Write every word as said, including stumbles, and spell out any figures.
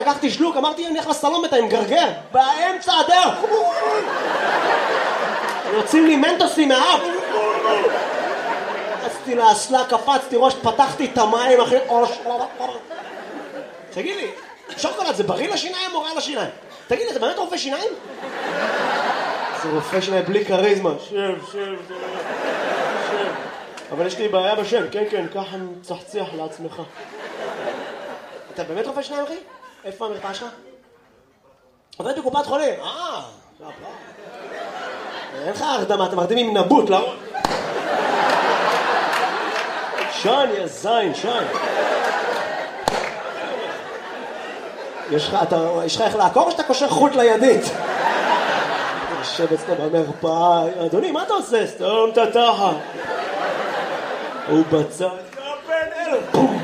לקחתי שלוק, אמרתי, אני הולך לסלון אתה עם גרגר, באמצע הדרך. יוצאים לי מנטוסים מהאף. רצתי לאסלה, קפצתי ראש, פתחתי את המים, אחי. תגיד לי, שוקולד זה בריא לשיניים או רע לשיניים? תגיד לי, זה באמת רופא שיניים? זה רופא שיניים בלי קריזמה. שב, שב, שב. אבל יש לי בעיה בשם, כן, כן, ככה מצחצח לעצמך. אתה באמת רופא שיניים, אחי? איפה המרפאה שלך? עובד בקופת חולים. אה, אין לך הרדמה, אתה מרדים עם נבוט, לא? שן, יא זין, שן. יש לך, אתה, יש לך איך לעקור או שאתה קושר חוט לידית? יושב אצלו במרפאה, אדוני, מה אתה עושה? סתום את התחת. הוא בצד, בן אלף, בום.